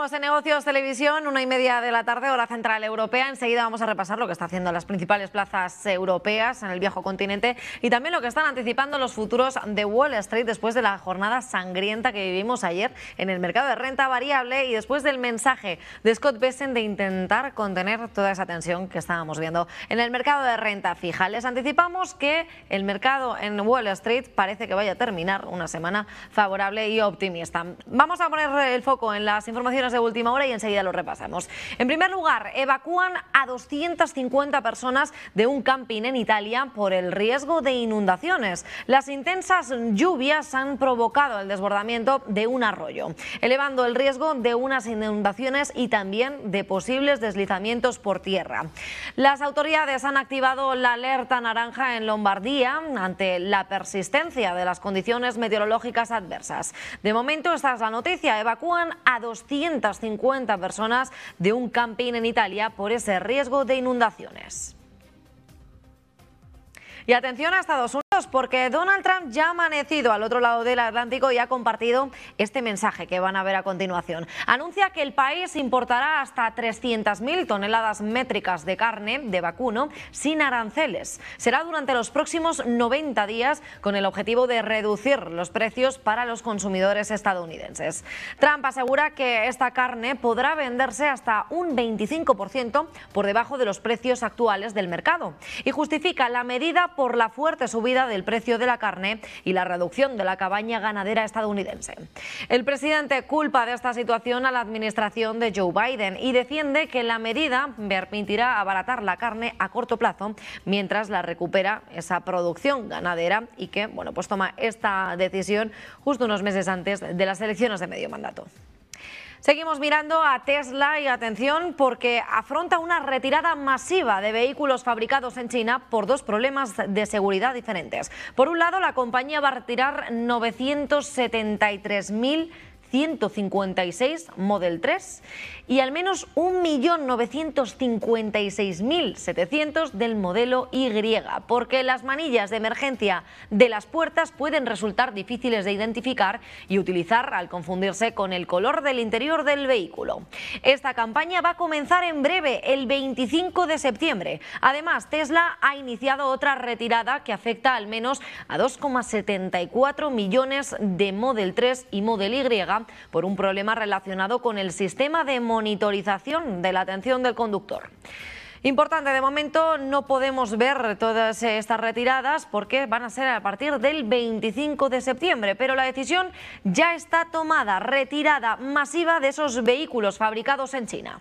Estamos en Negocios Televisión, 1:30 de la tarde, hora central europea. Enseguida vamos a repasar lo que está haciendo las principales plazas europeas en el viejo continente y también lo que están anticipando los futuros de Wall Street después de la jornada sangrienta que vivimos ayer en el mercado de renta variable y después del mensaje de Scott Bessent de intentar contener toda esa tensión que estábamos viendo en el mercado de renta fija. Les anticipamos que el mercado en Wall Street parece que vaya a terminar una semana favorable y optimista. Vamos a poner el foco en las informaciones de última hora y enseguida lo repasamos. En primer lugar, evacúan a 250 personas de un camping en Italia por el riesgo de inundaciones. Las intensas lluvias han provocado el desbordamiento de un arroyo, elevando el riesgo de unas inundaciones y también de posibles deslizamientos por tierra. Las autoridades han activado la alerta naranja en Lombardía ante la persistencia de las condiciones meteorológicas adversas. De momento, esta es la noticia: evacúan a 250 personas de un camping en Italia por ese riesgo de inundaciones. Y atención a Estados Unidos, porque Donald Trump ya ha amanecido al otro lado del Atlántico y ha compartido este mensaje que van a ver a continuación. Anuncia que el país importará hasta 300.000 toneladas métricas de carne de vacuno sin aranceles. Será durante los próximos 90 días con el objetivo de reducir los precios para los consumidores estadounidenses. Trump asegura que esta carne podrá venderse hasta un 25% por debajo de los precios actuales del mercado y justifica la medida por la fuerte subida del precio de la carne y la reducción de la cabaña ganadera estadounidense. El presidente culpa de esta situación a la administración de Joe Biden y defiende que la medida permitirá abaratar la carne a corto plazo mientras la recupera esa producción ganadera y que, bueno, pues toma esta decisión justo unos meses antes de las elecciones de medio mandato. Seguimos mirando a Tesla y atención porque afronta una retirada masiva de vehículos fabricados en China por dos problemas de seguridad diferentes. Por un lado, la compañía va a retirar 973.156 Model 3 y al menos 1.956.700 del modelo Y, porque las manillas de emergencia de las puertas pueden resultar difíciles de identificar y utilizar al confundirse con el color del interior del vehículo. Esta campaña va a comenzar en breve, el 25 de septiembre. Además, Tesla ha iniciado otra retirada que afecta al menos a 2,74 millones de Model 3 y Model Y por un problema relacionado con el sistema de monitorización de la atención del conductor. Importante, de momento no podemos ver todas estas retiradas porque van a ser a partir del 25 de septiembre, pero la decisión ya está tomada: retirada masiva de esos vehículos fabricados en China.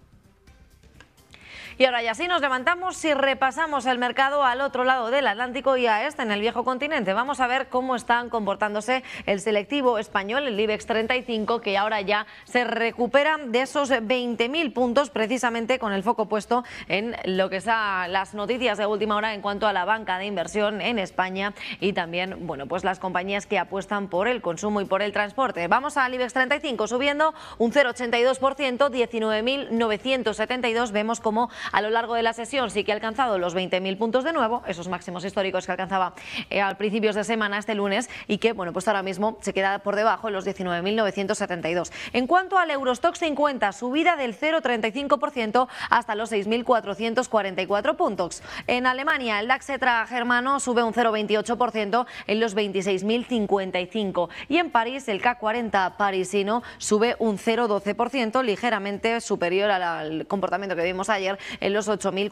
Y ahora ya sí nos levantamos y repasamos el mercado al otro lado del Atlántico y a este en el viejo continente. Vamos a ver cómo están comportándose el selectivo español, el IBEX 35, que ahora ya se recupera de esos 20.000 puntos, precisamente con el foco puesto en lo que son las noticias de última hora en cuanto a la banca de inversión en España y también, bueno, pues las compañías que apuestan por el consumo y por el transporte. Vamos al IBEX 35 subiendo un 0,82%, 19.972. Vemos como a lo largo de la sesión sí que ha alcanzado los 20.000 puntos de nuevo, esos máximos históricos que alcanzaba a principios de semana este lunes y que, bueno, pues ahora mismo se queda por debajo de los 19.972. En cuanto al Eurostoxx 50, subida del 0,35% hasta los 6.444 puntos. En Alemania, el DAX germano sube un 0,28% en los 26.055 y en París el CAC 40 parisino sube un 0,12%, ligeramente superior al comportamiento que vimos ayer en los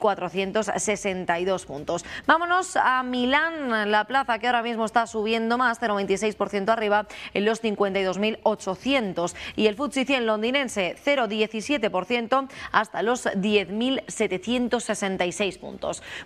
8.462 puntos. Vámonos a Milán, la plaza que ahora mismo está subiendo más, 0,26% arriba en los 52.800 y el FTSE 100 londinense 0,17% hasta los 10.766 puntos.